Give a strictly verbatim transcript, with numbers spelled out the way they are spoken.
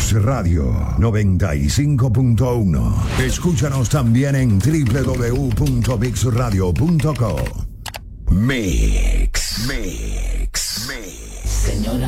Mix Radio noventa y cinco punto uno. Escúchanos también en doble u doble u doble u punto mix radio punto com. Mix, Mix, Mix. Señora,